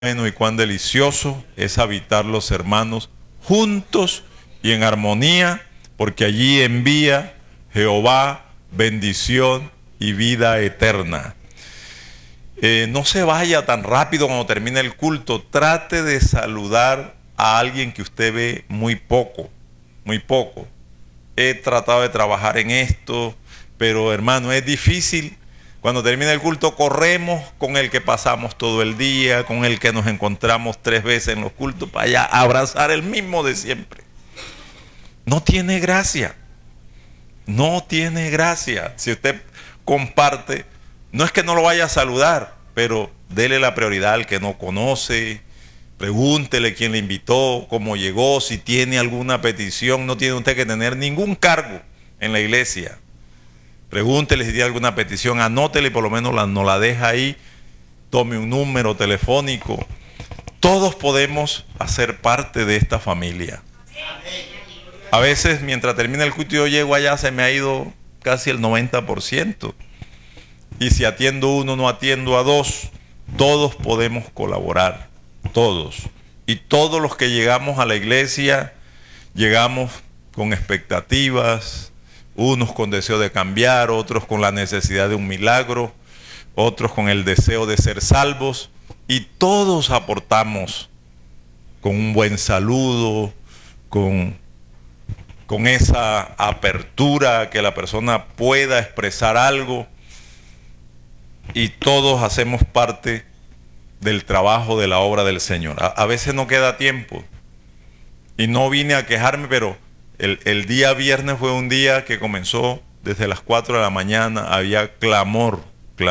bueno y cuán delicioso es habitar los hermanos juntos y en armonía, porque allí envía Jehová bendición y vida eterna. No se vaya tan rápido cuando termine el culto. Trate de saludar a alguien que usted ve muy poco, muy poco. He tratado de trabajar en esto, pero hermano, es difícil. Cuando termina el culto corremos con el que pasamos todo el día, con el que nos encontramos 3 veces en los cultos, para allá abrazar el mismo de siempre. No tiene gracia. No tiene gracia. Si usted comparte, no es que no lo vaya a saludar, pero dele la prioridad al que no conoce. Pregúntele quién le invitó, cómo llegó, si tiene alguna petición. No tiene usted que tener ningún cargo en la iglesia. Pregúntele si tiene alguna petición, anótele y por lo menos no la deja ahí. Tome un número telefónico. Todos podemos hacer parte de esta familia. A veces mientras termina el culto yo llego allá, se me ha ido casi el 90%. Y si atiendo uno, no atiendo a dos. Todos podemos colaborar, todos. Y todos los que llegamos a la iglesia, llegamos con expectativas, unos con deseo de cambiar, otros con la necesidad de un milagro, otros con el deseo de ser salvos. Y todos aportamos con un buen saludo, con esa apertura, que la persona pueda expresar algo. Y todos hacemos parte del trabajo de la obra del Señor. A veces no queda tiempo. Y no vine a quejarme, pero el día viernes fue un día que comenzó desde las 4 de la mañana. Había clamor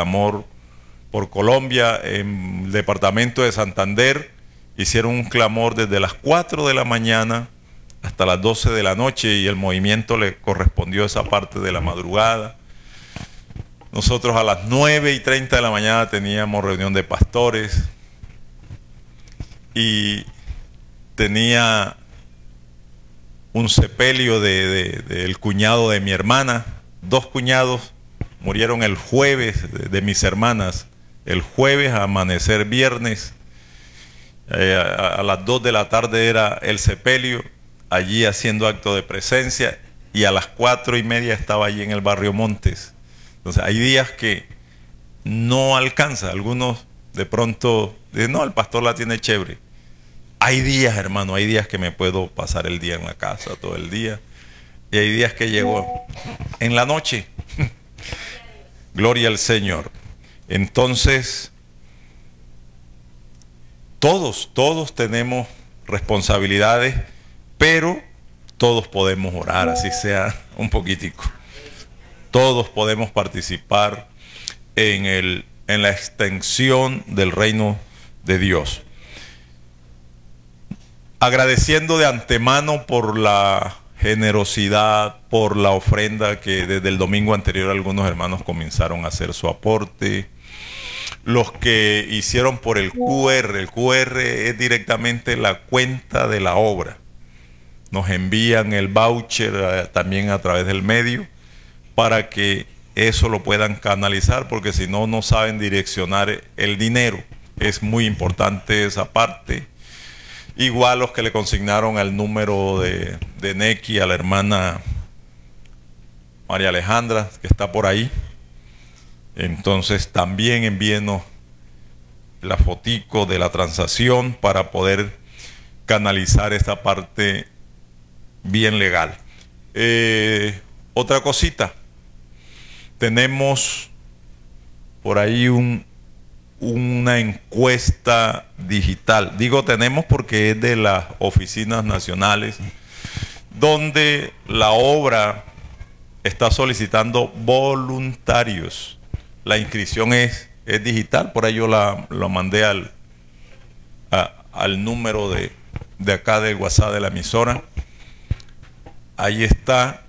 por Colombia. En el departamento de Santander hicieron un clamor desde las 4 de la mañana hasta las 12 de la noche, y el movimiento le correspondió esa parte de la madrugada. Nosotros a las 9:30 de la mañana teníamos reunión de pastores y tenía un sepelio del cuñado de mi hermana. 2 cuñados murieron el jueves de mis hermanas. El jueves a amanecer viernes, a las 2 de la tarde era el sepelio, allí haciendo acto de presencia, y a las 4:30 estaba allí en el barrio Montes. Entonces hay días que no alcanza. Algunos de pronto dicen, no, el pastor la tiene chévere. Hay días, hermano, hay días que me puedo pasar el día en la casa, todo el día. Y hay días que llego en la noche. Gloria al Señor. Entonces, todos tenemos responsabilidades, pero todos podemos orar, así sea un poquitico. Todos podemos participar en la extensión del reino de Dios. Agradeciendo de antemano por la generosidad, por la ofrenda que desde el domingo anterior algunos hermanos comenzaron a hacer su aporte. Los que hicieron por el QR es directamente la cuenta de la obra. Nos envían el voucher también a través del medio, para que eso lo puedan canalizar, porque si no, no saben direccionar el dinero. Es muy importante esa parte. Igual los que le consignaron al número de Nequi a la hermana María Alejandra, que está por ahí. Entonces también envíenos la fotico de la transacción para poder canalizar esta parte bien legal. Otra cosita. Tenemos por ahí una encuesta digital. Digo tenemos porque es de las oficinas nacionales, donde la obra está solicitando voluntarios. La inscripción es digital, por ahí yo lo mandé al número de acá del WhatsApp de la emisora. Ahí está.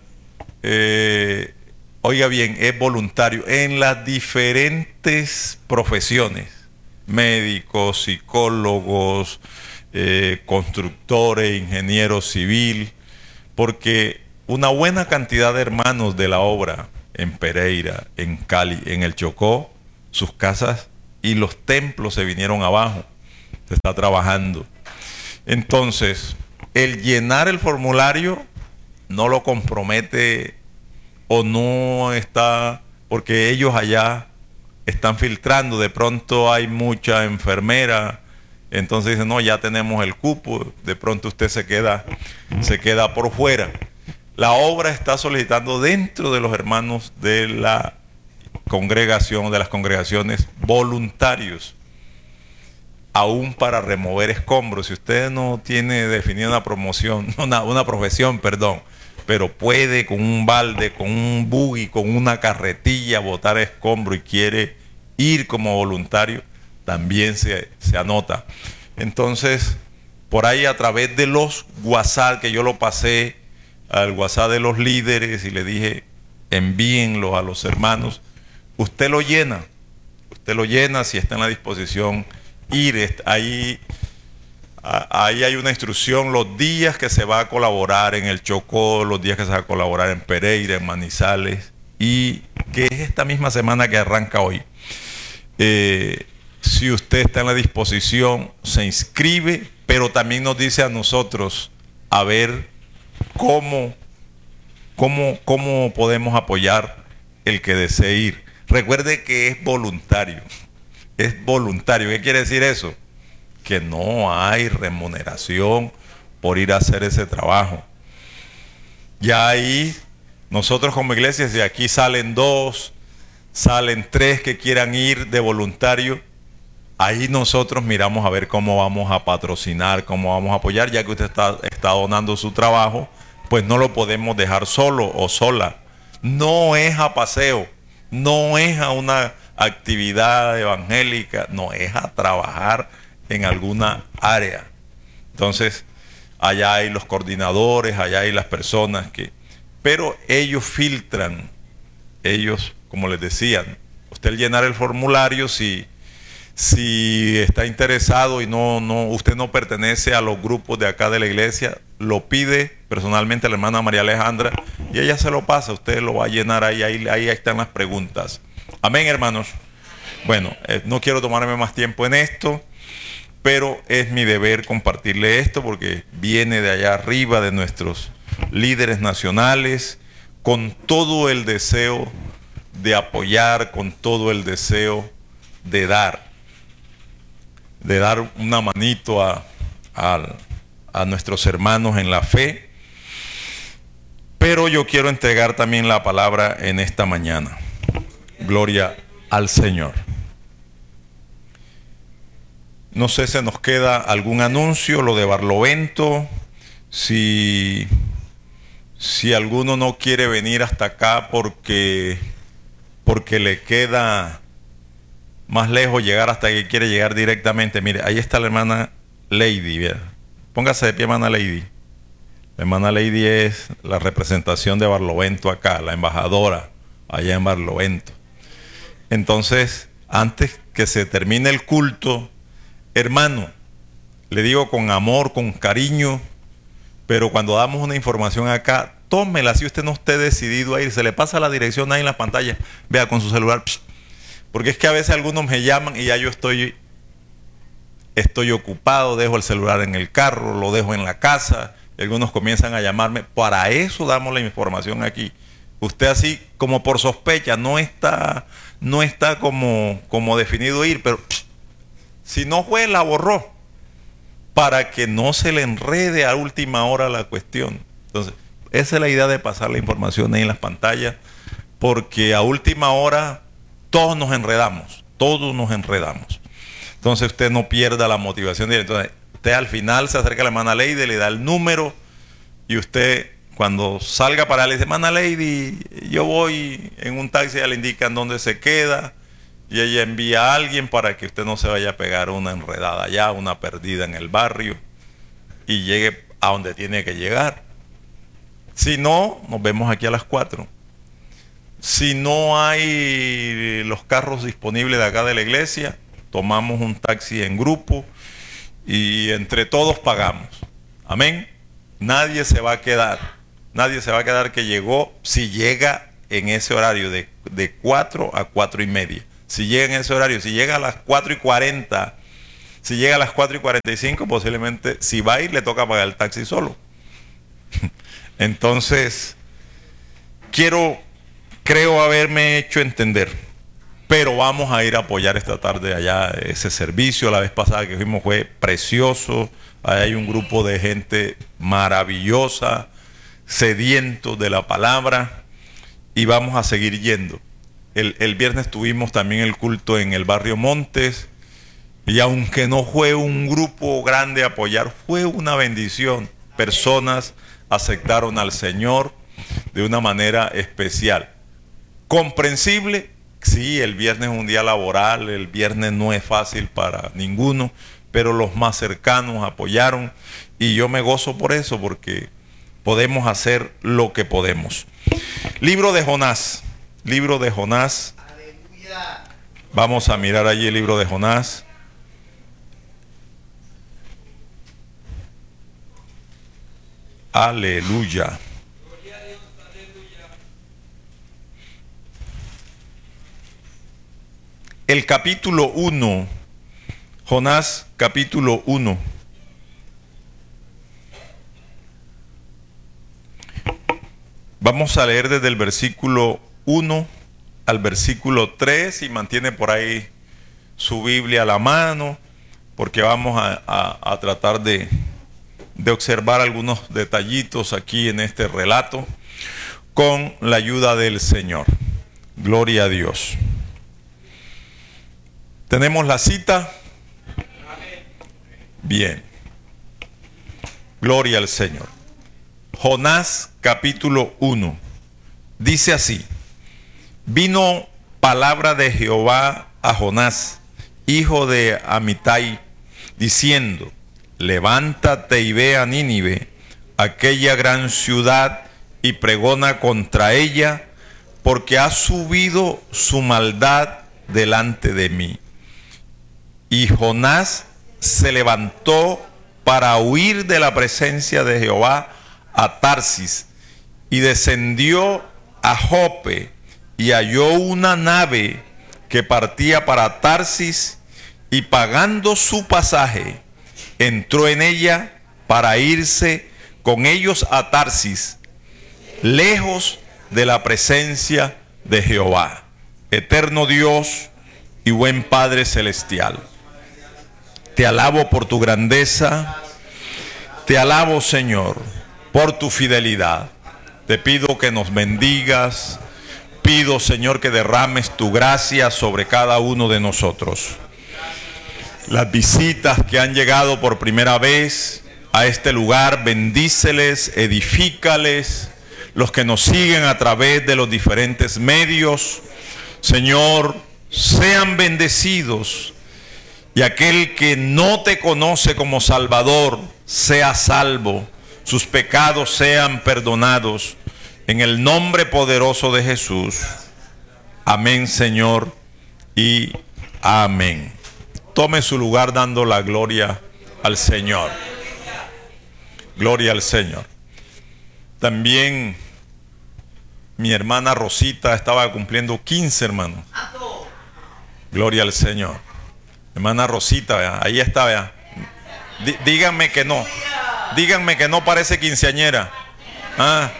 Oiga bien, es voluntario en las diferentes profesiones: médicos, psicólogos, constructores, ingenieros civil, porque una buena cantidad de hermanos de la obra en Pereira, en Cali, en el Chocó, sus casas y los templos se vinieron abajo. usted está trabajando. Entonces, el llenar el formulario no lo compromete o no está, porque ellos allá están filtrando, de pronto hay mucha enfermera, entonces dicen, no, ya tenemos el cupo, de pronto usted se queda por fuera. La obra está solicitando dentro de los hermanos de la congregación, de las congregaciones, voluntarios, aún para remover escombros. Si usted no tiene definida una profesión, pero puede con un balde, con un buggy, con una carretilla botar escombro y quiere ir como voluntario, también se anota. Entonces, por ahí a través de los WhatsApp, que yo lo pasé al WhatsApp de los líderes y le dije, envíenlo a los hermanos, usted lo llena si está en la disposición ir. Ahí hay una instrucción, los días que se va a colaborar en el Chocó, los días que se va a colaborar en Pereira, en Manizales, y que es esta misma semana que arranca hoy. Si usted está en la disposición, se inscribe, pero también nos dice a nosotros a ver cómo podemos apoyar el que desee ir. Recuerde que es voluntario. Es voluntario. ¿Qué quiere decir eso? Que no hay remuneración por ir a hacer ese trabajo. Ya ahí, nosotros como iglesia, si aquí salen 2, salen 3 que quieran ir de voluntario, ahí nosotros miramos a ver cómo vamos a patrocinar, cómo vamos a apoyar, ya que usted está donando su trabajo, pues no lo podemos dejar solo o sola. No es a paseo, no es a una actividad evangélica, no, es a trabajar en alguna área. Entonces, allá hay los coordinadores, allá hay las personas pero ellos filtran, ellos, como les decían, usted al llenar el formulario, si está interesado y usted no pertenece a los grupos de acá de la iglesia, lo pide personalmente a la hermana María Alejandra y ella se lo pasa, usted lo va a llenar ahí están las preguntas. Amén, hermanos. Bueno, no quiero tomarme más tiempo en esto, pero es mi deber compartirle esto porque viene de allá arriba, de nuestros líderes nacionales, con todo el deseo de apoyar, con todo el deseo de dar una manito a nuestros hermanos en la fe. Pero yo quiero entregar también la palabra en esta mañana. Gloria al Señor. No sé si nos queda algún anuncio, lo de Barlovento. Si alguno no quiere venir hasta acá porque le queda más lejos llegar hasta que quiere llegar directamente. Mire, ahí está la hermana Lady. ¿Verdad? Póngase de pie, hermana Lady. La hermana Lady es la representación de Barlovento acá, la embajadora allá en Barlovento. Entonces, antes que se termine el culto, hermano, le digo con amor, con cariño, pero cuando damos una información acá, tómela. Si usted no esté decidido a ir, se le pasa la dirección ahí en la pantalla, vea con su celular, porque es que a veces algunos me llaman y ya yo estoy ocupado, dejo el celular en el carro, lo dejo en la casa, y algunos comienzan a llamarme. Para eso damos la información aquí. Usted así como por sospecha no está como definido ir, pero si no fue, la borró, para que no se le enrede a última hora la cuestión. Entonces, esa es la idea de pasar la información ahí en las pantallas, porque a última hora todos nos enredamos. Entonces usted no pierda la motivación. Entonces, usted al final se acerca a la hermana Lady, le da el número, y usted cuando salga para le dice, hermana Lady, yo voy en un taxi, ya le indican dónde se queda, y ella envía a alguien para que usted no se vaya a pegar una enredada allá, una perdida en el barrio, y llegue a donde tiene que llegar. Si no, nos vemos aquí a las 4. Si no hay los carros disponibles de acá de la iglesia, tomamos un taxi en grupo y entre todos pagamos. Amén. Nadie se va a quedar que llegó, si llega en ese horario de 4 a 4:30. Si llega en ese horario, si llega a las 4:40 Si llega a las 4:45, posiblemente si va a ir le toca pagar el taxi solo. Entonces, creo haberme hecho entender, pero vamos a ir a apoyar esta tarde allá ese servicio. La vez pasada que fuimos fue precioso. Ahí hay un grupo de gente maravillosa, sedientos de la palabra, y vamos a seguir yendo. El viernes tuvimos también el culto en el barrio Montes, y aunque no fue un grupo grande a apoyar, fue una bendición. Personas aceptaron al Señor de una manera especial. Comprensible, sí, el viernes es un día laboral, el viernes no es fácil para ninguno, pero los más cercanos apoyaron, y yo me gozo por eso, porque podemos hacer lo que podemos. Libro de Jonás. Libro de Jonás. Aleluya. Vamos a mirar allí el libro de Jonás. Aleluya. El capítulo 1. Jonás, capítulo 1. Vamos a leer desde el versículo 1 al versículo 3, y mantiene por ahí su Biblia a la mano, porque vamos a tratar de observar algunos detallitos aquí en este relato con la ayuda del Señor. Gloria a Dios. ¿Tenemos la cita? Bien. Gloria al Señor. Jonás capítulo 1. Dice así: vino palabra de Jehová a Jonás, hijo de Amitai, diciendo: levántate y ve a Nínive, aquella gran ciudad, y pregona contra ella, porque ha subido su maldad delante de mí. Y Jonás se levantó para huir de la presencia de Jehová a Tarsis, y descendió a Jope, y halló una nave que partía para Tarsis, y pagando su pasaje, entró en ella para irse con ellos a Tarsis, lejos de la presencia de Jehová. Eterno Dios y buen Padre celestial, te alabo por tu grandeza, te alabo, Señor, por tu fidelidad. Te pido que nos bendigas, pido, Señor, que derrames tu gracia sobre cada uno de nosotros. Las visitas que han llegado por primera vez a este lugar, bendíceles, edifícales. Los que nos siguen a través de los diferentes medios, Señor, sean bendecidos. Y aquel que no te conoce como Salvador, sea salvo. Sus pecados sean perdonados. En el nombre poderoso de Jesús. Amén, Señor, y amén. Tome su lugar dando la gloria al Señor. Gloria al Señor. También mi hermana Rosita estaba cumpliendo 15, hermano. Gloria al Señor. Hermana Rosita, ¿vea? Ahí está, vea. Díganme que no. Díganme que no parece quinceañera. Ah.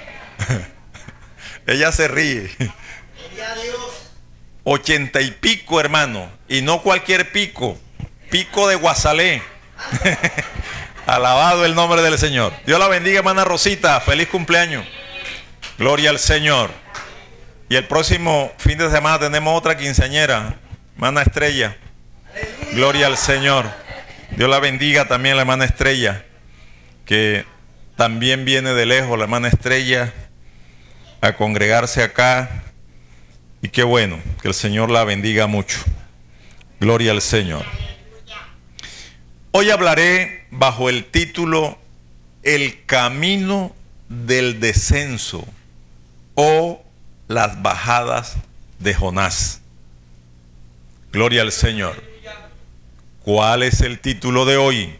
Ella se ríe. 80 y pico, hermano. Y no cualquier pico. Pico de Guasalé. Alabado el nombre del Señor. Dios la bendiga, hermana Rosita. Feliz cumpleaños. Gloria al Señor. Y el próximo fin de semana tenemos otra quinceañera, hermana Estrella. Gloria al Señor. Dios la bendiga también, la hermana Estrella, que también viene de lejos, la hermana Estrella, a congregarse acá. Y qué bueno, que el Señor la bendiga mucho. Gloria al Señor. Hoy hablaré bajo el título El camino del descenso, o las bajadas de Jonás. Gloria al Señor. ¿Cuál es el título de hoy?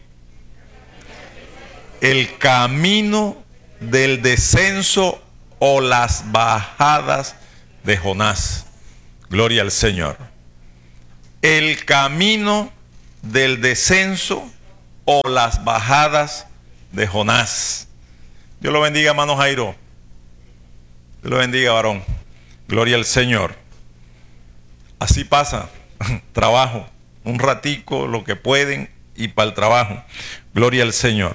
El camino del descenso o las bajadas de Jonás. Gloria al Señor. El camino del descenso o las bajadas de Jonás. Dios lo bendiga, hermano Jairo. Dios lo bendiga, varón. Gloria al Señor. Así pasa. Trabajo. Un ratico, lo que pueden, y para el trabajo. Gloria al Señor.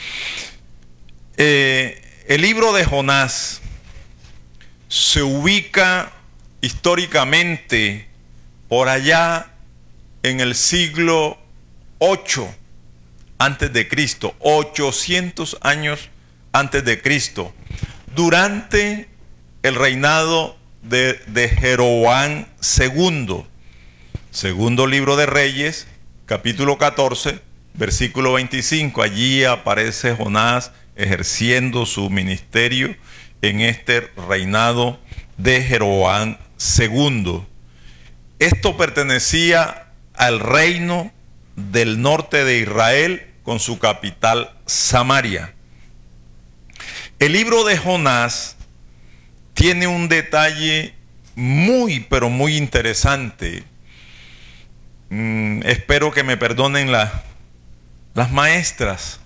El libro de Jonás se ubica históricamente por allá en el siglo 8 antes de Cristo, 800 años antes de Cristo, durante el reinado de Jeroboam II. Segundo libro de Reyes, capítulo 14, versículo 25. Allí aparece Jonás ejerciendo su ministerio en este reinado de Jeroboam II. Esto pertenecía al reino del norte de Israel con su capital Samaria. El libro de Jonás tiene un detalle muy, pero muy interesante. Espero que me perdonen las maestras.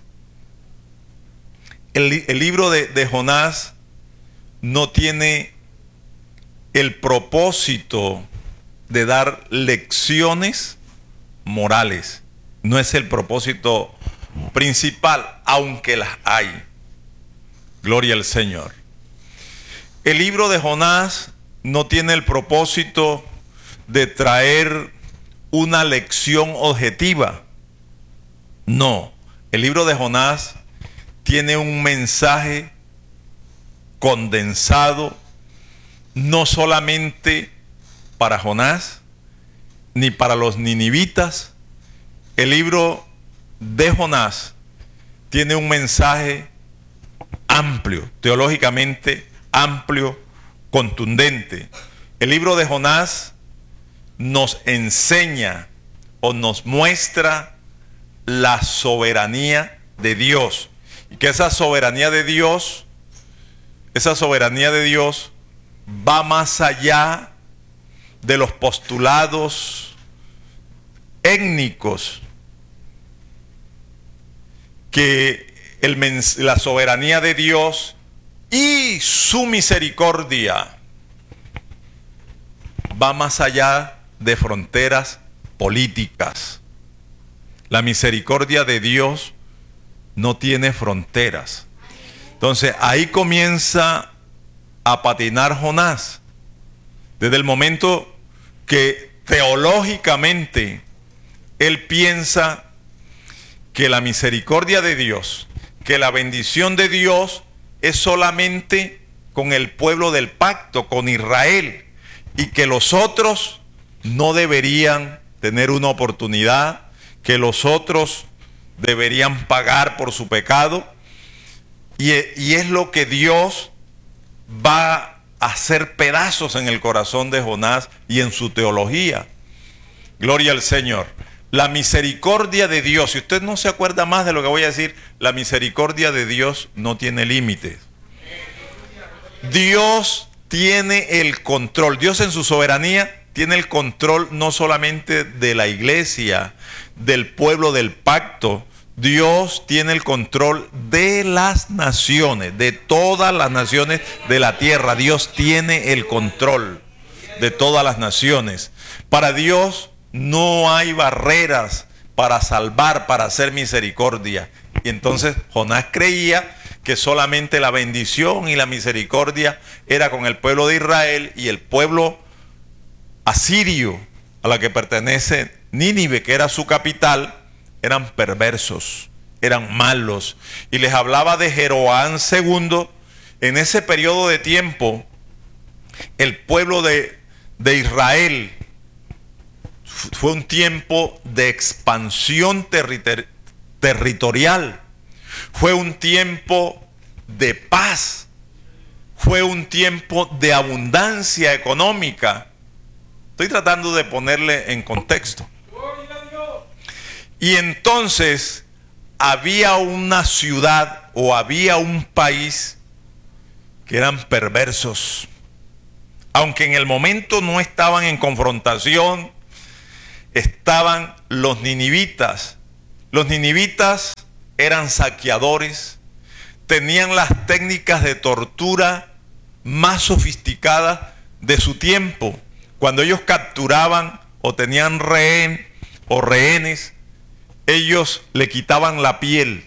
El libro de Jonás no tiene el propósito de dar lecciones morales. No es el propósito principal, aunque las hay. Gloria al Señor. El libro de Jonás no tiene el propósito de traer una lección objetiva. No, el libro de Jonás tiene un mensaje condensado, no solamente para Jonás, ni para los ninivitas. El libro de Jonás tiene un mensaje amplio, teológicamente amplio, contundente. El libro de Jonás nos enseña o nos muestra la soberanía de Dios. Y que esa soberanía de Dios va más allá de los postulados étnicos, que la soberanía de Dios y su misericordia va más allá de fronteras políticas. La misericordia de Dios no tiene fronteras. Entonces ahí comienza a patinar Jonás. Desde el momento que teológicamente él piensa que la misericordia de Dios, que la bendición de Dios es solamente con el pueblo del pacto, con Israel, y que los otros no deberían tener una oportunidad, que los otros deberían pagar por su pecado, y es lo que Dios va a hacer pedazos en el corazón de Jonás y en su teología. Gloria al Señor. La misericordia de Dios, si usted no se acuerda más de lo que voy a decir, la misericordia de Dios no tiene límites. Dios tiene el control. Dios en su soberanía tiene el control no solamente de la iglesia, del pueblo del pacto. Dios tiene el control de las naciones, de todas las naciones de la tierra. Dios tiene el control de todas las naciones. Para Dios no hay barreras para salvar, para hacer misericordia. Y entonces Jonás creía que solamente la bendición y la misericordia era con el pueblo de Israel, y el pueblo asirio, a la que pertenece Nínive, que era su capital, eran perversos, eran malos. Y les hablaba de Jeroboam II. En ese periodo de tiempo, el pueblo de Israel fue un tiempo de expansión territorial, fue un tiempo de paz, fue un tiempo de abundancia económica. Estoy tratando de ponerle en contexto. Y entonces había una ciudad o había un país que eran perversos. Aunque en el momento no estaban en confrontación, estaban los ninivitas. Los ninivitas eran saqueadores, tenían las técnicas de tortura más sofisticadas de su tiempo. Cuando ellos capturaban o tenían rehén o rehenes, ellos le quitaban la piel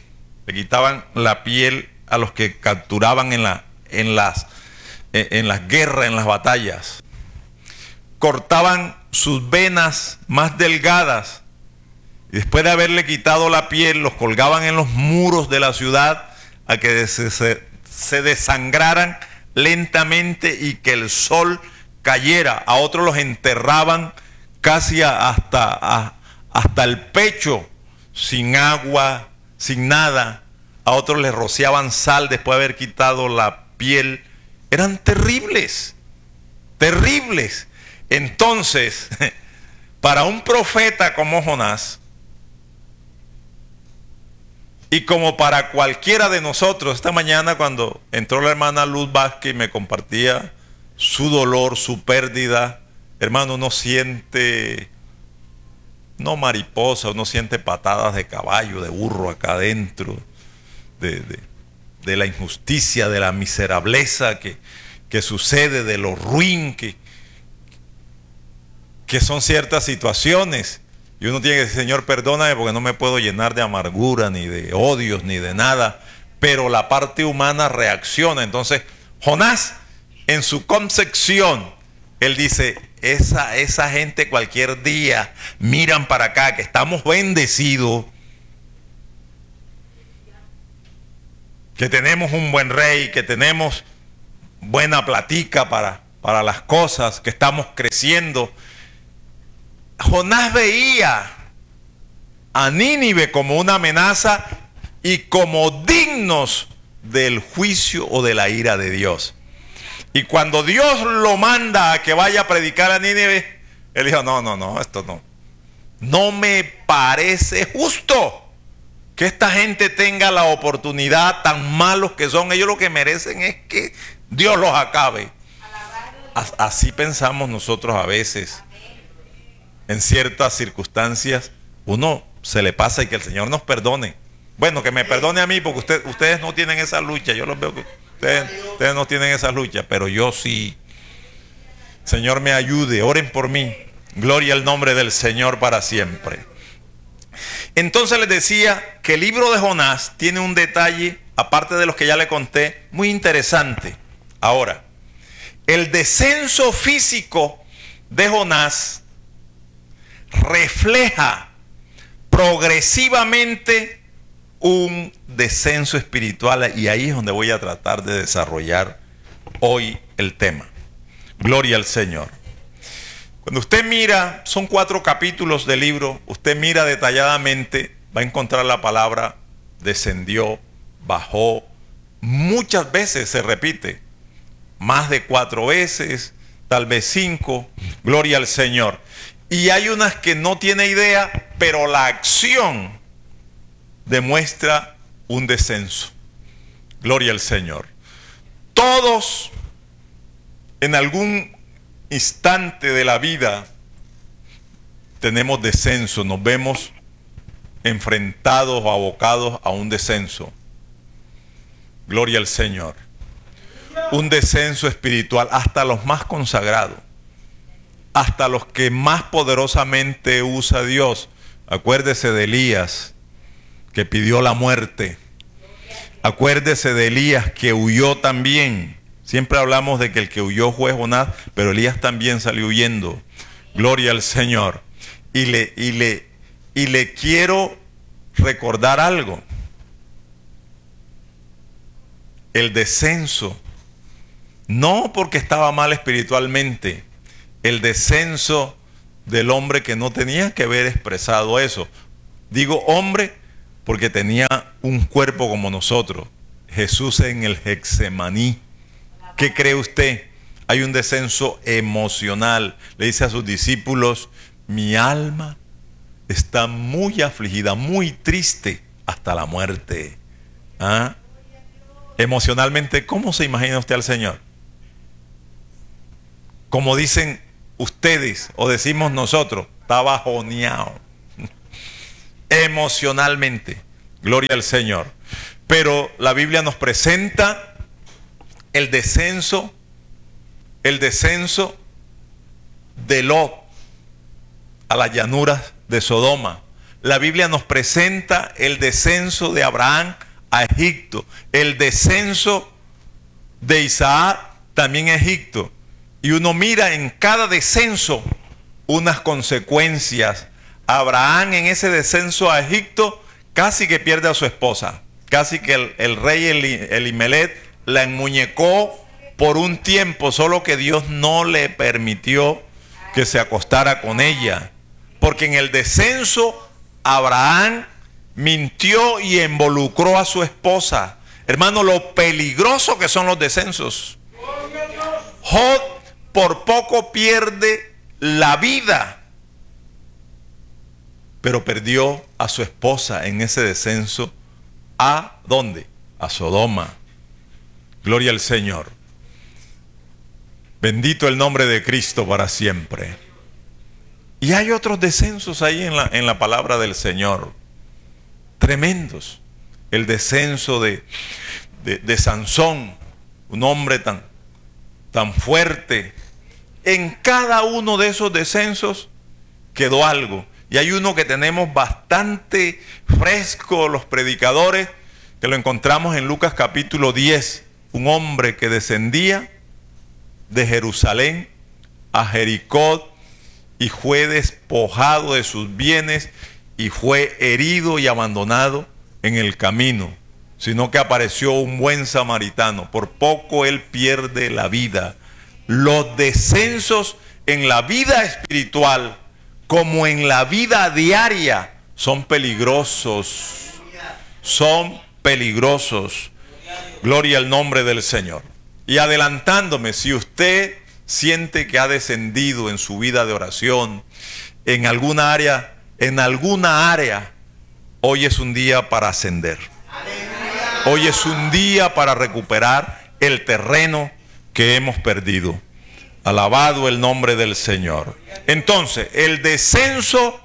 a los que capturaban en las guerras, en las batallas. Cortaban sus venas más delgadas y después de haberle quitado la piel, los colgaban en los muros de la ciudad a que se desangraran lentamente y que el sol cayera. A otros los enterraban casi hasta el pecho, sin agua, sin nada. A otros les rociaban sal después de haber quitado la piel. Eran terribles, terribles. Entonces, para un profeta como Jonás, y como para cualquiera de nosotros, esta mañana cuando entró la hermana Luz Vázquez y me compartía su dolor, su pérdida, hermano, uno siente, no mariposa, uno siente patadas de caballo, de burro acá adentro, de la injusticia, de la miserableza que sucede, de lo ruin que son ciertas situaciones. Y uno tiene que decir, Señor, perdóname porque no me puedo llenar de amargura, ni de odios, ni de nada. Pero la parte humana reacciona. Entonces, Jonás, en su concepción, él dice, esa gente cualquier día miran para acá, que estamos bendecidos, que tenemos un buen rey, que tenemos buena platica para las cosas, que estamos creciendo. Jonás veía a Nínive como una amenaza y como dignos del juicio o de la ira de Dios. Y cuando Dios lo manda a que vaya a predicar a Nínive, él dijo, no, esto no. No me parece justo que esta gente tenga la oportunidad, tan malos que son. Ellos lo que merecen es que Dios los acabe. Así pensamos nosotros a veces. En ciertas circunstancias, uno se le pasa y que el Señor nos perdone. Bueno, que me perdone a mí, porque ustedes no tienen esa lucha. Yo los veo que ustedes no tienen esa lucha, pero yo sí. Señor, me ayude, oren por mí. Gloria al nombre del Señor para siempre. Entonces les decía que el libro de Jonás tiene un detalle, aparte de los que ya le conté, muy interesante. Ahora, el descenso físico de Jonás refleja progresivamente un descenso espiritual, y ahí es donde voy a tratar de desarrollar hoy el tema. Gloria al Señor. Cuando usted mira, son 4 capítulos del libro, usted mira detalladamente, va a encontrar la palabra descendió, bajó, muchas veces se repite, más de 4 veces, tal vez 5, gloria al Señor. Y hay unas que no tiene idea, pero la acción demuestra un descenso. Gloria al Señor. Todos en algún instante de la vida tenemos descenso, nos vemos enfrentados o abocados a un descenso. Gloria al Señor. Un descenso espiritual, hasta los más consagrados, hasta los que más poderosamente usa Dios. Acuérdese de Elías, que pidió la muerte. Acuérdese de Elías, que huyó también. Siempre hablamos de que el que huyó fue Jonás, pero Elías también salió huyendo. Gloria al Señor. Y le quiero recordar algo. El descenso, no porque estaba mal espiritualmente, el descenso del hombre que no tenía que haber expresado eso. Digo hombre porque tenía un cuerpo como nosotros. Jesús en el Getsemaní. ¿Qué cree usted? Hay un descenso emocional. Le dice a sus discípulos, mi alma está muy afligida, muy triste hasta la muerte. ¿Ah? Emocionalmente, ¿cómo se imagina usted al Señor? Como dicen ustedes o decimos nosotros, estaba joneado emocionalmente. Gloria al Señor. Pero la Biblia nos presenta el descenso de Lot a las llanuras de Sodoma. La Biblia nos presenta el descenso de Abraham a Egipto, el descenso de Isaac también a Egipto. Y uno mira en cada descenso unas consecuencias. Abraham en ese descenso a Egipto casi que pierde a su esposa. Casi que el rey Elimelech la enmuñecó por un tiempo, solo que Dios no le permitió que se acostara con ella. Porque en el descenso Abraham mintió y involucró a su esposa. Hermano, lo peligroso que son los descensos. Job por poco pierde la vida, pero perdió a su esposa en ese descenso. ¿A dónde? A Sodoma. Gloria al Señor. Bendito el nombre de Cristo para siempre. Y hay otros descensos ahí en la palabra del Señor, tremendos. El descenso de Sansón, un hombre tan fuerte. En cada uno de esos descensos quedó algo. Y hay uno que tenemos bastante fresco los predicadores, que lo encontramos en Lucas capítulo 10. Un hombre que descendía de Jerusalén a Jericó y fue despojado de sus bienes y fue herido y abandonado en el camino, sino que apareció un buen samaritano. Por poco él pierde la vida. Los descensos en la vida espiritual como en la vida diaria son peligrosos. Son peligrosos. Gloria al nombre del Señor. Y adelantándome, si usted siente que ha descendido en su vida de oración, en alguna área, hoy es un día para ascender. Hoy es un día para recuperar el terreno que hemos perdido. Alabado el nombre del Señor. Entonces, el descenso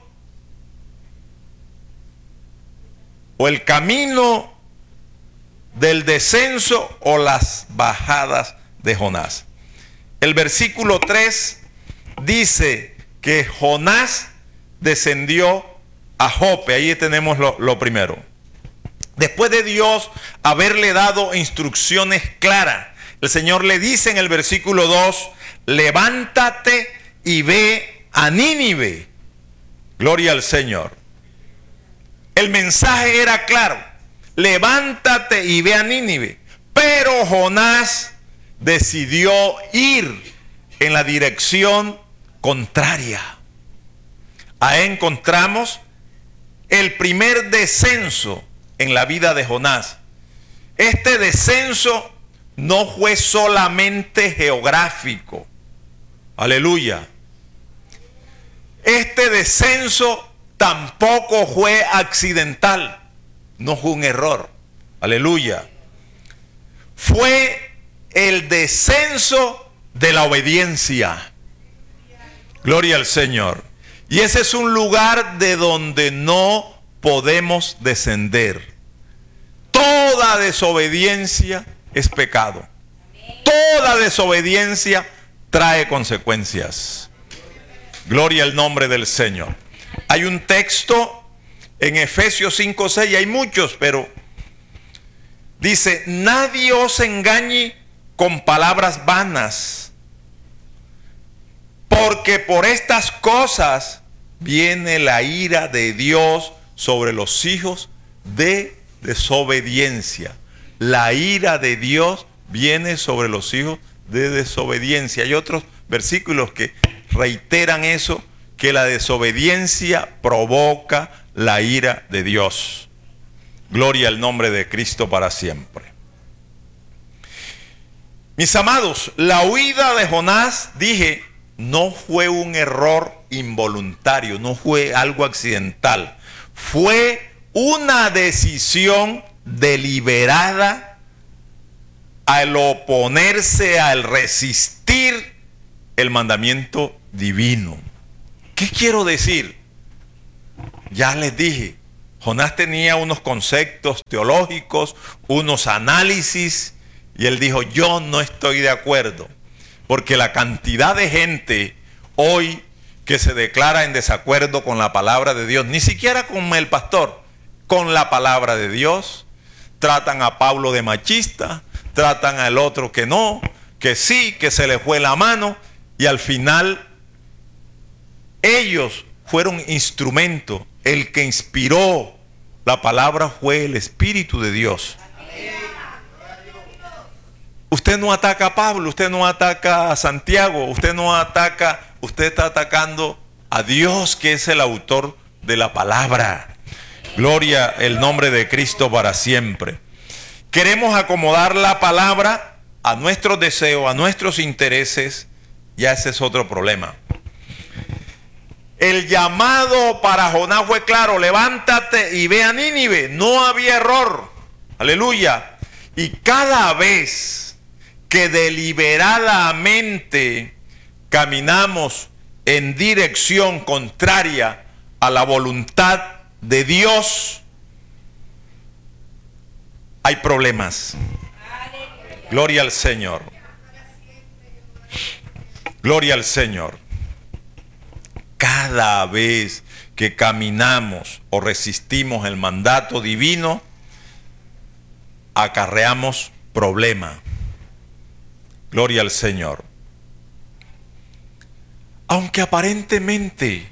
o el camino del descenso o las bajadas de Jonás. El versículo 3 dice que Jonás descendió a Jope. Ahí tenemos lo primero. Después de Dios haberle dado instrucciones claras, el Señor le dice en el versículo 2, levántate y ve a Nínive. Gloria al Señor. El mensaje era claro, levántate y ve a Nínive. Pero Jonás decidió ir en la dirección contraria. Ahí encontramos el primer descenso en la vida de Jonás. Este descenso no fue solamente geográfico. Aleluya. Este descenso tampoco fue accidental. No fue un error. Aleluya. Fue el descenso de la obediencia. Gloria al Señor. Y ese es un lugar de donde no podemos descender. Toda desobediencia es pecado. Toda desobediencia trae consecuencias. Gloria al nombre del Señor. Hay un texto en Efesios 5:6, hay muchos, pero dice, nadie os engañe con palabras vanas, porque por estas cosas viene la ira de Dios sobre los hijos de desobediencia. La ira de Dios viene sobre los hijos de desobediencia. Hay otros versículos que reiteran eso, que la desobediencia provoca la ira de Dios. Gloria al nombre de Cristo para siempre. Mis amados, la huida de Jonás, dije, no fue un error involuntario, no fue algo accidental. Fue una decisión deliberada al oponerse, al resistir el mandamiento divino. ¿Qué quiero decir? Ya les dije, Jonás tenía unos conceptos teológicos, unos análisis, y él dijo, yo no estoy de acuerdo, porque la cantidad de gente hoy que se declara en desacuerdo con la palabra de Dios, ni siquiera con el pastor, con la palabra de Dios, tratan a Pablo de machista, tratan al otro que no, que sí, que se le fue la mano, y al final ellos fueron instrumento. El que inspiró la palabra fue el Espíritu de Dios. Usted no ataca a Pablo, usted no ataca a Santiago, usted no ataca, usted está atacando a Dios, que es el autor de la palabra. Gloria el nombre de Cristo para siempre. Queremos acomodar la palabra a nuestros deseos, a nuestros intereses, ya ese es otro problema. El llamado para Jonás fue claro: levántate y ve a Nínive. No había error. Aleluya. Y cada vez que deliberadamente caminamos en dirección contraria a la voluntad de Dios, hay problemas. Gloria al Señor. Gloria al Señor. Cada vez que caminamos o resistimos el mandato divino, acarreamos problema. Gloria al Señor. Aunque aparentemente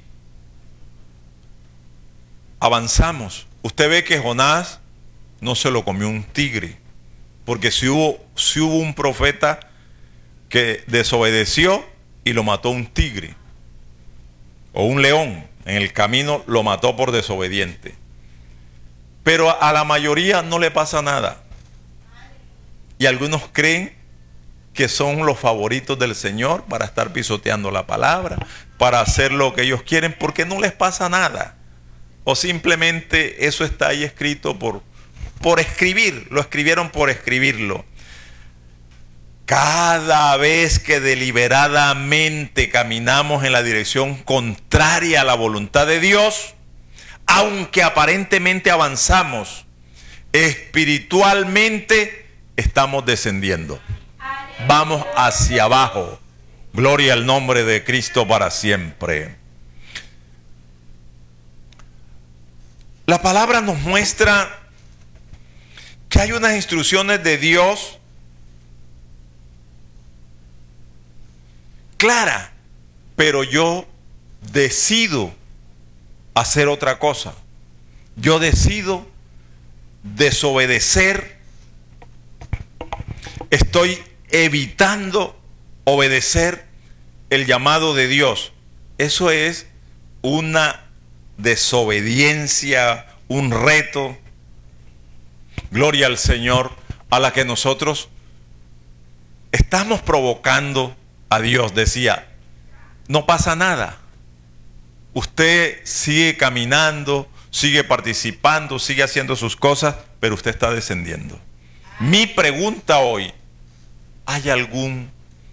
avanzamos, usted ve que Jonás no se lo comió un tigre, porque si hubo un profeta que desobedeció y lo mató un tigre, o un león, en el camino lo mató por desobediente. Pero a la mayoría no le pasa nada. Y algunos creen que son los favoritos del Señor para estar pisoteando la palabra, para hacer lo que ellos quieren, porque no les pasa nada. O simplemente eso está ahí escrito por escribir, lo escribieron por escribirlo. Cada vez que deliberadamente caminamos en la dirección contraria a la voluntad de Dios, aunque aparentemente avanzamos, espiritualmente estamos descendiendo. Vamos hacia abajo. Gloria al nombre de Cristo para siempre. La palabra nos muestra que hay unas instrucciones de Dios clara, pero yo decido hacer otra cosa. Yo decido desobedecer. Estoy evitando obedecer el llamado de Dios. Eso es una desobediencia, un reto. Gloria al Señor, a la que nosotros estamos provocando a Dios. Decía, no pasa nada. Usted sigue caminando, sigue participando, sigue haciendo sus cosas, pero usted está descendiendo. Mi pregunta hoy, ¿hay algún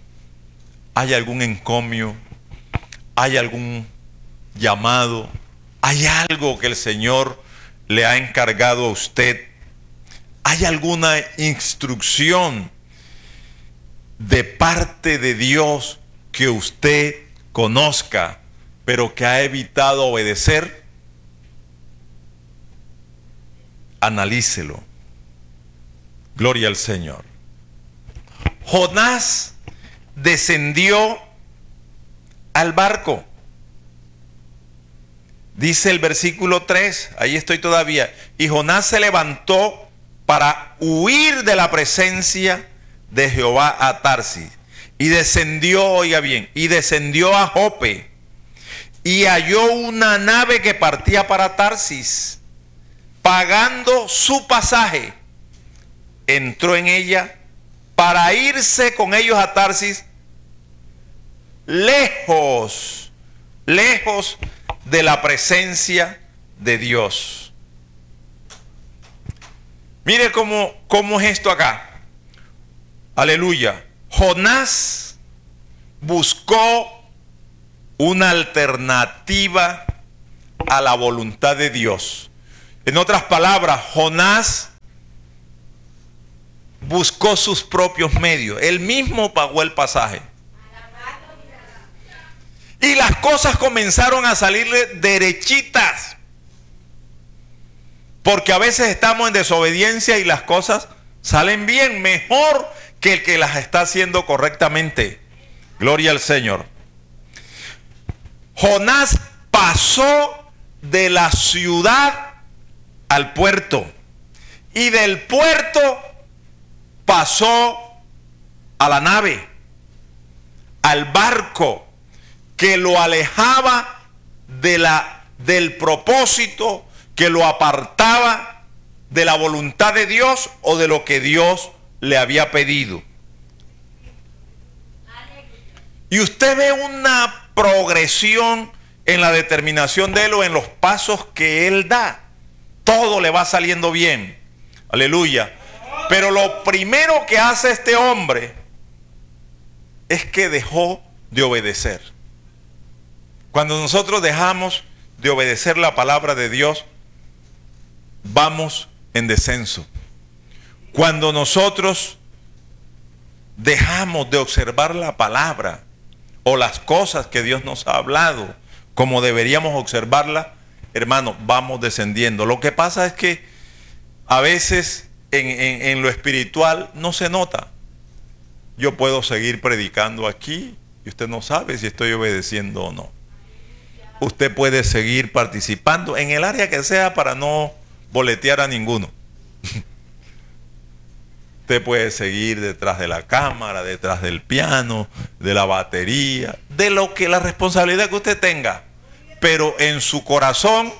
encomio? ¿Hay algún llamado? ¿Hay algo que el Señor le ha encargado a usted? ¿Hay alguna instrucción de parte de Dios que usted conozca, pero que ha evitado obedecer? Analícelo. Gloria al Señor. Jonás descendió al barco. Dice el versículo 3, ahí estoy todavía. Y Jonás se levantó para huir de la presencia de Jehová a Tarsis. Y descendió, oiga bien, y descendió a Jope. Y halló una nave que partía para Tarsis. Pagando su pasaje, entró en ella para irse con ellos a Tarsis, lejos de la presencia de Dios. Mire cómo es esto acá. Aleluya. Jonás buscó una alternativa a la voluntad de Dios. En otras palabras, Jonás buscó sus propios medios. Él mismo pagó el pasaje. Y las cosas comenzaron a salirle derechitas. Porque a veces estamos en desobediencia y las cosas salen bien, mejor que el que las está haciendo correctamente. Gloria al Señor. Jonás pasó de la ciudad al puerto. Y del puerto pasó a la nave, al barco que lo alejaba del propósito, que lo apartaba de la voluntad de Dios o de lo que Dios le había pedido. Y usted ve una progresión en la determinación de él o en los pasos que él da. Todo le va saliendo bien. Aleluya. Pero lo primero que hace este hombre es que dejó de obedecer. Cuando nosotros dejamos de obedecer la palabra de Dios, vamos en descenso. Cuando nosotros dejamos de observar la palabra o las cosas que Dios nos ha hablado como deberíamos observarla, hermano, vamos descendiendo. Lo que pasa es que a veces en lo espiritual no se nota. Yo puedo seguir predicando aquí y usted no sabe si estoy obedeciendo o no. Usted puede seguir participando en el área que sea para no boletear a ninguno. Usted puede seguir detrás de la cámara, detrás del piano, de la batería, de lo que la responsabilidad que usted tenga. Pero en su corazón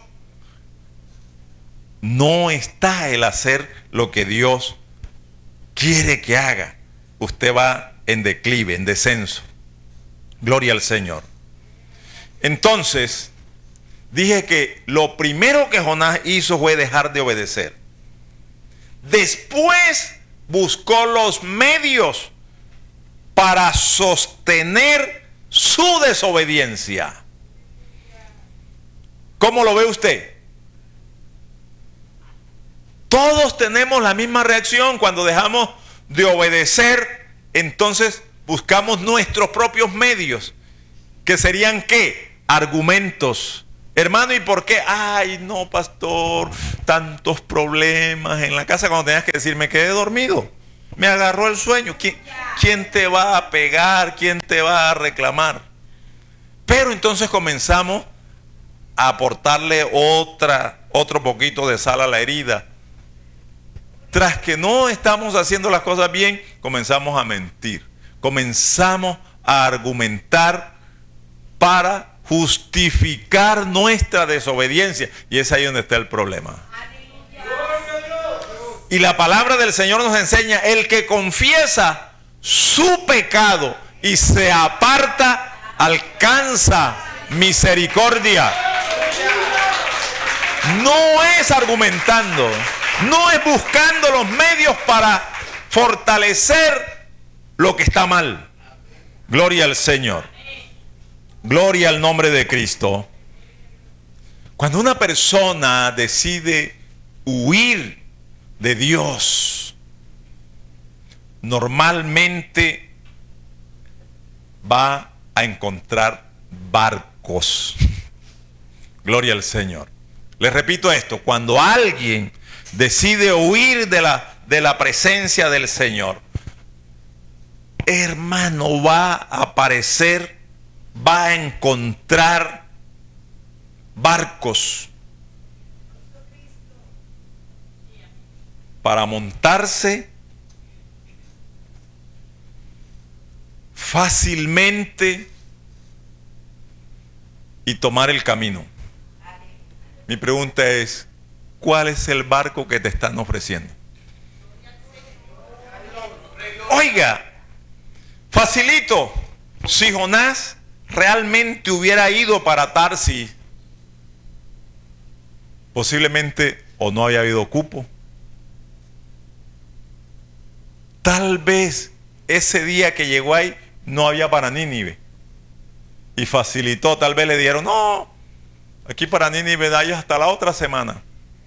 no está el hacer lo que Dios quiere que haga. Usted va en declive, en descenso. Gloria al Señor. Entonces, dije que lo primero que Jonás hizo fue dejar de obedecer. Después buscó los medios para sostener su desobediencia. ¿Cómo lo ve usted? Todos tenemos la misma reacción cuando dejamos de obedecer. Entonces buscamos nuestros propios medios, que serían ¿qué? Argumentos. Hermano, ¿y por qué? Ay, no, pastor, tantos problemas en la casa. Cuando tenías que decir, me quedé dormido, me agarró el sueño. ¿Quién te va a pegar? ¿Quién te va a reclamar? Pero entonces comenzamos a aportarle otro poquito de sal a la herida. Tras que no estamos haciendo las cosas bien, comenzamos a mentir. Comenzamos a argumentar para justificar nuestra desobediencia. Y es ahí donde está el problema. Y la palabra del Señor nos enseña: el que confiesa su pecado y se aparta, alcanza misericordia. No es argumentando, no es buscando los medios para fortalecer lo que está mal. Gloria al Señor. Gloria al nombre de Cristo. Cuando una persona decide huir de Dios, normalmente va a encontrar barcos. Gloria al Señor. Les repito esto: cuando alguien decide huir de la presencia del Señor, hermano, va a aparecer, va a encontrar barcos para montarse fácilmente y tomar el camino. Mi pregunta es: ¿cuál es el barco que te están ofreciendo? Oiga, facilito. Si Jonás realmente hubiera ido para Tarsis, posiblemente o no había habido cupo. Tal vez ese día que llegó ahí no había para Nínive. y facilitó. Tal vez le dijeron, no, aquí para Nínive hay hasta la otra semana.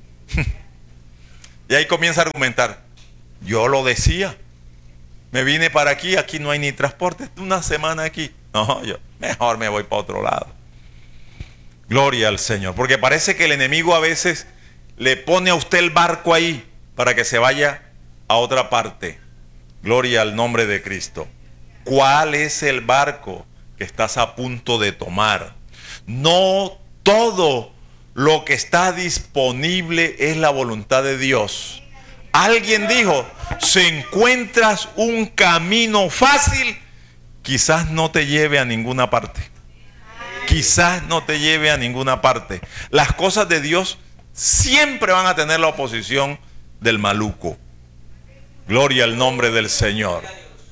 Y ahí comienza a argumentar. Yo lo decía. Me vine para aquí, aquí no hay ni transporte, una semana aquí. No, yo mejor me voy para otro lado. Gloria al Señor. Porque parece que el enemigo a veces le pone a usted el barco ahí para que se vaya a otra parte. Gloria al nombre de Cristo. ¿Cuál es el barco que estás a punto de tomar? No todo lo que está disponible es la voluntad de Dios. Alguien dijo, si encuentras un camino fácil, quizás no te lleve a ninguna parte. Quizás no te lleve a ninguna parte. Las cosas de Dios siempre van a tener la oposición del maluco. Gloria al nombre del Señor.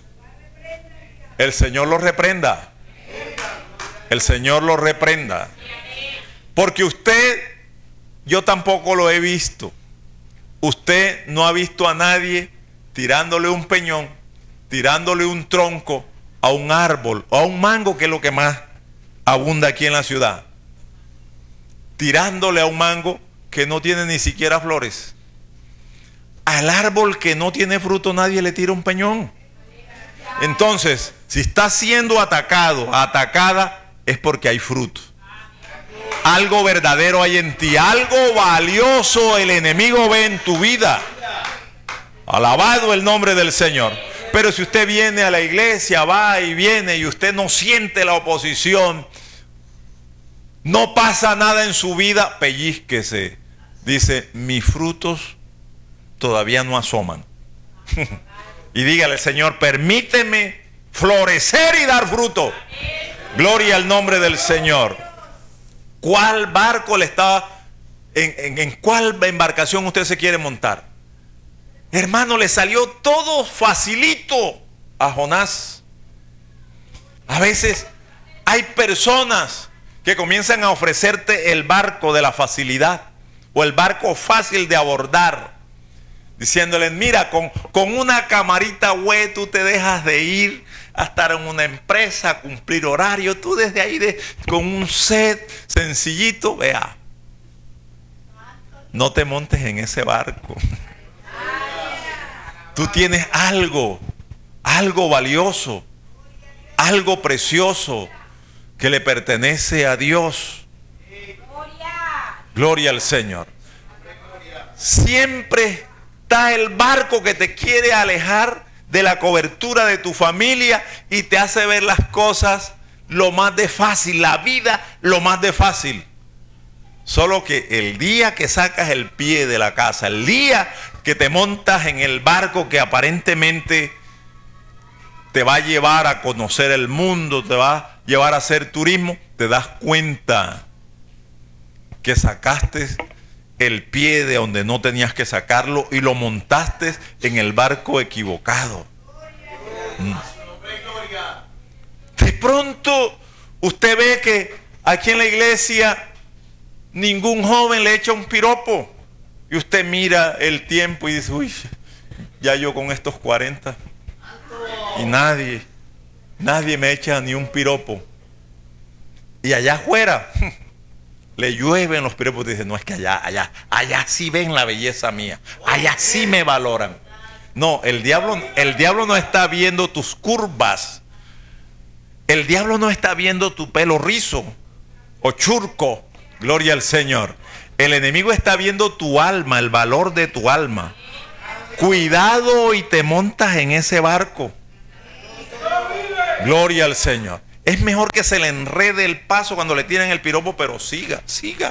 El Señor lo reprenda. El Señor lo reprenda. Porque usted, yo tampoco lo he visto. Usted no ha visto a nadie tirándole un peñón, tirándole un tronco a un árbol o a un mango, que es lo que más abunda aquí en la ciudad. Tirándole a un mango que no tiene ni siquiera flores. Al árbol que no tiene fruto nadie le tira un peñón. Entonces, si está siendo atacado, atacada, es porque hay fruto. Algo verdadero hay en ti, algo valioso el enemigo ve en tu vida. Alabado el nombre del Señor. Pero si usted viene a la iglesia, va y viene, y usted no siente la oposición, no pasa nada en su vida, pellizquese. Dice, mis frutos todavía no asoman. Y dígale, Señor, permíteme florecer y dar fruto. Gloria al nombre del Señor. ¿Cuál barco le está, en cuál embarcación usted se quiere montar? Hermano, le salió todo facilito a Jonás. A veces hay personas que comienzan a ofrecerte el barco de la facilidad o el barco fácil de abordar, diciéndoles, mira, con una camarita web tú te dejas de ir a estar en una empresa, a cumplir horario, tú desde ahí con un set sencillito, vea, no te montes en ese barco. Tú tienes algo valioso, algo precioso que le pertenece a Dios. Gloria al Señor. Siempre está el barco que te quiere alejar de la cobertura de tu familia y te hace ver las cosas lo más de fácil, la vida lo más de fácil. Solo que el día que sacas el pie de la casa, el día que te montas en el barco que aparentemente te va a llevar a conocer el mundo, te va a llevar a hacer turismo, te das cuenta que sacaste el pie de donde no tenías que sacarlo y lo montaste en el barco equivocado. De pronto usted ve que aquí en la iglesia ningún joven le echa un piropo y usted mira el tiempo y dice, uy, ya yo con estos 40 y nadie me echa ni un piropo. Y allá afuera le llueven los piropos y dice, no, es que allá sí ven la belleza mía, allá sí me valoran. No, el diablo no está viendo tus curvas, el diablo no está viendo tu pelo rizo o churco, gloria al Señor. El enemigo está viendo tu alma, el valor de tu alma. Cuidado y te montas en ese barco. Gloria al Señor. Es mejor que se le enrede el paso cuando le tiran el piropo, pero siga.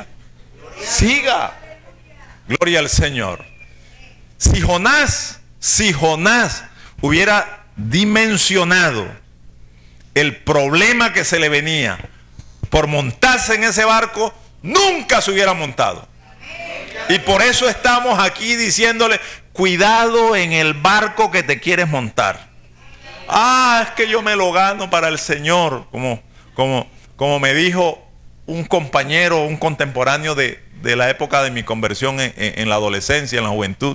Gloria al Señor. Si Jonás hubiera dimensionado el problema que se le venía por montarse en ese barco, nunca se hubiera montado. Y por eso estamos aquí diciéndole, cuidado en el barco que te quieres montar. Es que yo me lo gano para el Señor, como me dijo un compañero, un contemporáneo de la época de mi conversión en la adolescencia, en la juventud.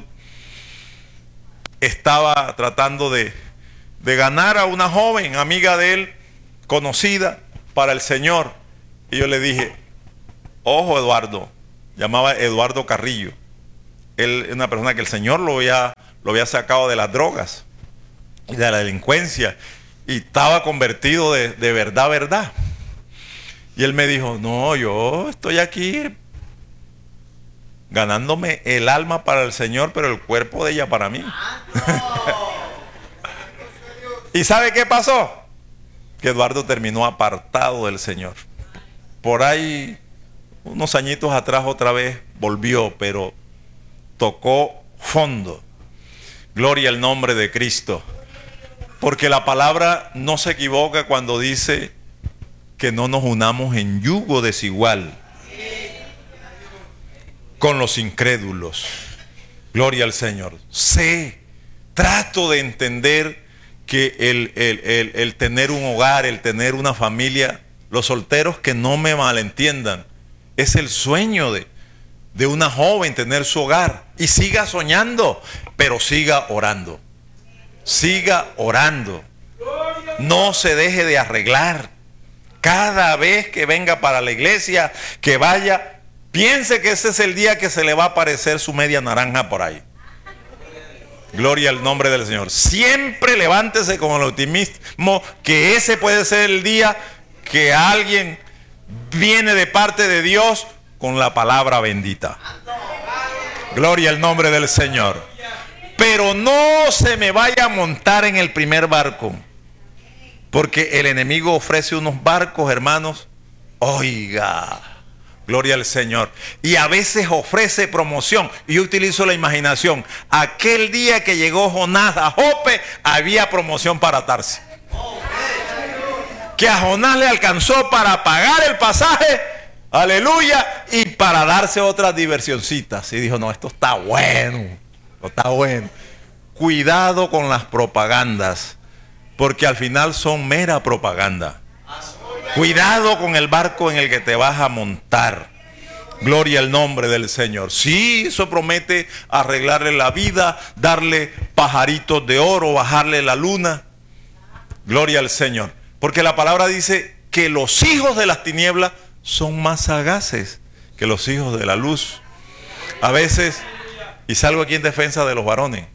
Estaba tratando de ganar a una joven amiga de él, conocida, para el Señor. Y yo le dije, ojo Eduardo, llamaba Eduardo Carrillo. Él es una persona que el Señor lo había sacado de las drogas y de la delincuencia y estaba convertido de verdad, verdad. Y él me dijo, no, yo estoy aquí ganándome el alma para el Señor, pero el cuerpo de ella para mí. ¿Y sabe qué pasó? Que Eduardo terminó apartado del Señor. Por ahí, unos añitos atrás otra vez volvió, pero tocó fondo. Gloria al nombre de Cristo. Porque la palabra no se equivoca cuando dice que no nos unamos en yugo desigual con los incrédulos. Gloria al Señor. Trato de entender que el tener un hogar, el tener una familia, los solteros que no me malentiendan, es el sueño de una joven tener su hogar. Y siga soñando, pero siga orando. Siga orando. No se deje de arreglar. Cada vez que venga para la iglesia, que vaya, piense que ese es el día que se le va a aparecer su media naranja por ahí. Gloria al nombre del Señor. Siempre levántese con el optimismo que ese puede ser el día que alguien viene de parte de Dios con la palabra bendita. Gloria al nombre del Señor. Pero no se me vaya a montar en el primer barco, porque el enemigo ofrece unos barcos, hermanos. Oiga, gloria al Señor. Y a veces ofrece promoción. Y yo utilizo la imaginación. Aquel día que llegó Jonás a Jope, había promoción para Tarsis. Que a Jonás le alcanzó para pagar el pasaje, aleluya, y para darse otras diversioncitas. Y dijo, no, esto está bueno, está bueno. Cuidado con las propagandas, porque al final son mera propaganda. Cuidado con el barco en el que te vas a montar. Gloria al nombre del Señor. Sí, eso promete arreglarle la vida, darle pajaritos de oro, bajarle la luna. Gloria al Señor. Porque la palabra dice que los hijos de las tinieblas son más sagaces que los hijos de la luz. A veces, y salgo aquí en defensa de los varones,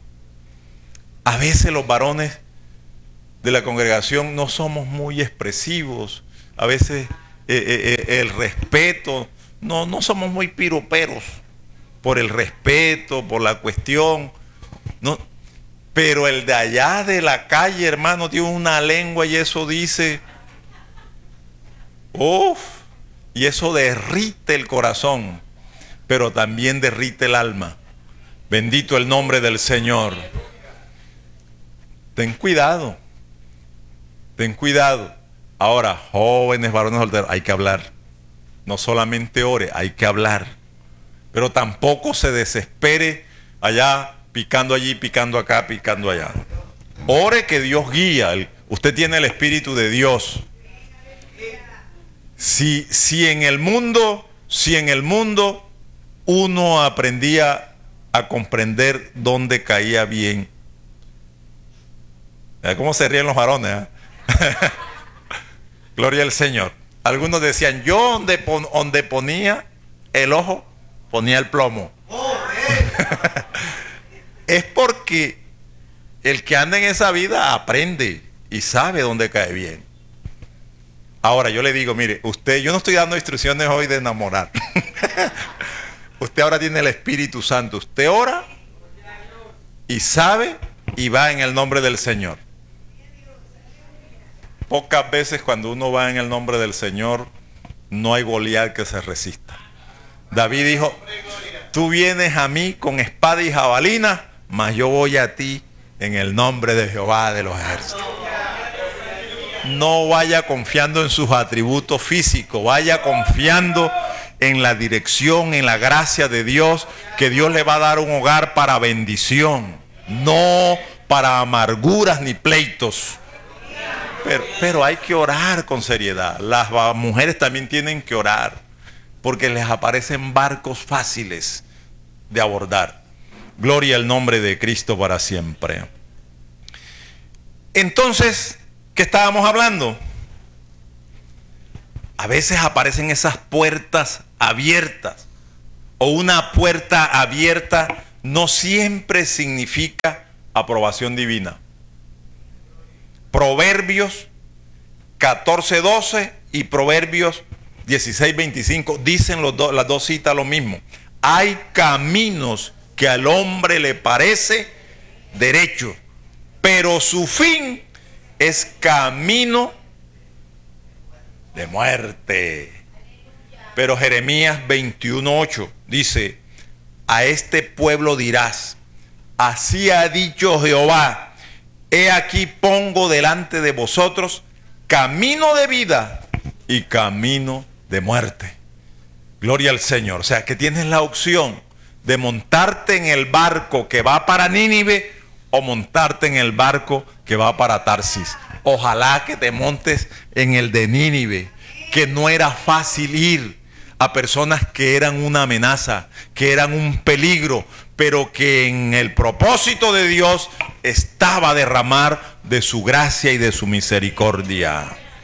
a veces los varones de la congregación no somos muy expresivos. A veces el respeto, no somos muy piroperos por el respeto, por la cuestión. No, pero el de allá de la calle, hermano, tiene una lengua y eso dice, uff, y eso derrite el corazón, pero también derrite el alma. Bendito el nombre del Señor. Ten cuidado. Ten cuidado. Ahora, jóvenes, varones solteros, hay que hablar. No solamente ore, hay que hablar. Pero tampoco se desespere allá, picando allí, picando acá, picando allá. Ore que Dios guía. Usted tiene el Espíritu de Dios. Si en el mundo uno aprendía a comprender dónde caía bien. ¿Cómo se ríen los varones? Gloria al Señor. Algunos decían, yo donde ponía el ojo, ponía el plomo. Es porque el que anda en esa vida aprende y sabe dónde cae bien. Ahora yo le digo, mire, yo no estoy dando instrucciones hoy de enamorar. Usted ahora tiene el Espíritu Santo. Usted ora y sabe y va en el nombre del Señor. Pocas veces cuando uno va en el nombre del Señor, no hay Goliat que se resista. David dijo, tú vienes a mí con espada y jabalina, mas yo voy a ti en el nombre de Jehová de los ejércitos. No vaya confiando en sus atributos físicos, vaya confiando en la dirección, en la gracia de Dios, que Dios le va a dar un hogar para bendición, no para amarguras ni pleitos. Pero hay que orar con seriedad. Las mujeres también tienen que orar, porque les aparecen barcos fáciles de abordar. Gloria al nombre de Cristo para siempre. Entonces, ¿qué estábamos hablando? a veces aparecen esas puertas abiertas. O una puerta abierta no siempre significa aprobación divina. Proverbios 14:12 y Proverbios 16:25 dicen las dos citas lo mismo. Hay caminos que al hombre le parece derecho, pero su fin es camino de muerte. Pero Jeremías 21:8 dice: a este pueblo dirás, así ha dicho Jehová, he aquí pongo delante de vosotros camino de vida y camino de muerte. Gloria al Señor. O sea, que tienes la opción de montarte en el barco que va para Nínive o montarte en el barco que va para Tarsis. Ojalá que te montes en el de Nínive, que no era fácil ir a personas que eran una amenaza, que eran un peligro, pero que en el propósito de Dios estaba derramar de su gracia y de su misericordia.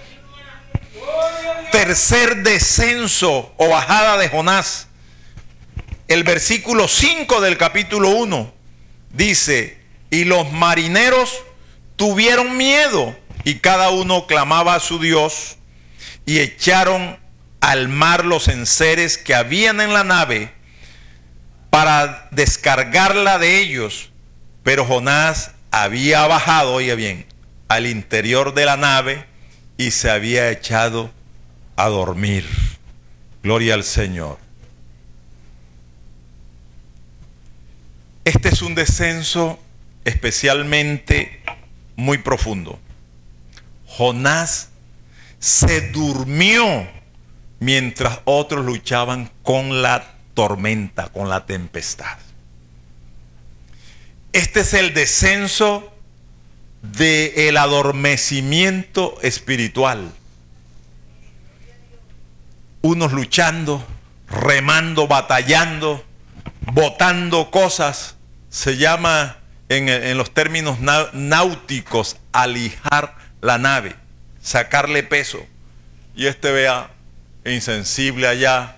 Tercer descenso o bajada de Jonás. El versículo 5 del capítulo 1 dice: y los marineros tuvieron miedo y cada uno clamaba a su Dios, y echaron al mar los enseres que habían en la nave para descargarla de ellos. Pero Jonás había bajado, oiga bien, al interior de la nave y se había echado a dormir. Gloria al Señor. Este es un descenso especialmente muy profundo. Jonás se durmió mientras otros luchaban con la tormenta, con la tempestad. Este es el descenso del adormecimiento espiritual. Unos luchando, remando, batallando, botando cosas. Se llama en los términos náuticos alijar la nave, sacarle peso. Y vea, insensible allá.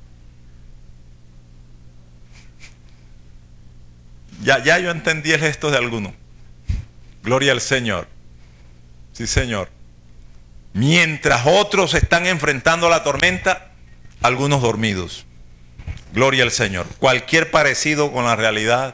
Ya yo entendí el gesto de alguno. Gloria al Señor. Sí, Señor. Mientras otros están enfrentando la tormenta, algunos dormidos. Gloria al Señor. Cualquier parecido con la realidad.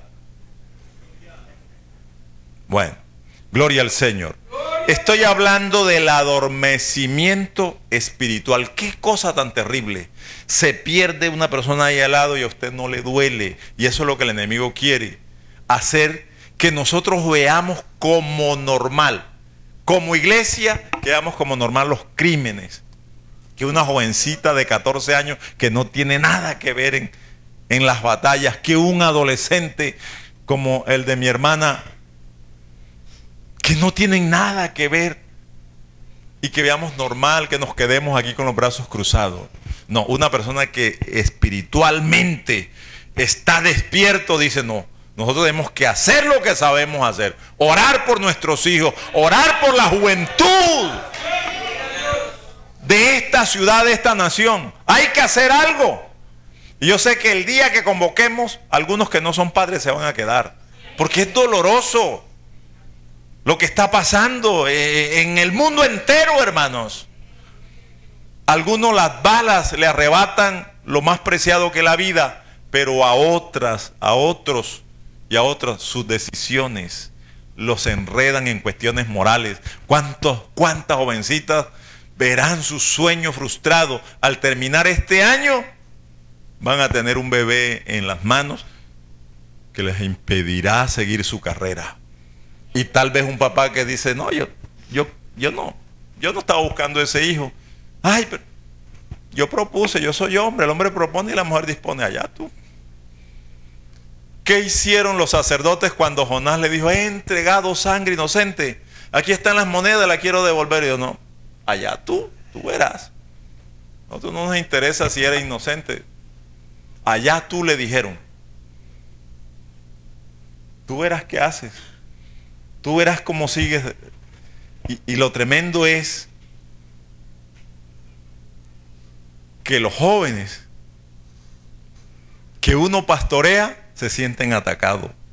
Bueno, gloria al Señor. Estoy hablando del adormecimiento espiritual. Qué cosa tan terrible. Se pierde una persona ahí al lado y a usted no le duele. Y eso es lo que el enemigo quiere. Hacer que nosotros veamos como normal. Como iglesia, que veamos como normal los crímenes. Que una jovencita de 14 años que no tiene nada que ver en las batallas. Que un adolescente como el de mi hermana, que no tienen nada que ver, y que veamos normal que nos quedemos aquí con los brazos cruzados. No, una persona que espiritualmente está despierto dice: no, nosotros tenemos que hacer lo que sabemos hacer, orar por nuestros hijos, orar por la juventud de esta ciudad, de esta nación. Hay que hacer algo. Y yo sé que el día que convoquemos, algunos que no son padres se van a quedar, porque es doloroso lo que está pasando en el mundo entero, hermanos. Algunos las balas le arrebatan lo más preciado que es la vida, pero a otros y a otras sus decisiones los enredan en cuestiones morales. ¿Cuántas jovencitas verán su sueño frustrado al terminar este año? Van a tener un bebé en las manos que les impedirá seguir su carrera. Y tal vez un papá que dice: no, yo no estaba buscando ese hijo. Ay, pero yo propuse, yo soy hombre, el hombre propone y la mujer dispone. Allá tú. ¿Qué hicieron los sacerdotes cuando Jonás le dijo: he entregado sangre inocente, aquí están las monedas, la quiero devolver? Y yo: no, allá tú verás. A nosotros no nos interesa si eres inocente. Allá tú, le dijeron. Tú verás qué haces. Tú verás cómo sigues. Y lo tremendo es que los jóvenes que uno pastorea se sienten atacados.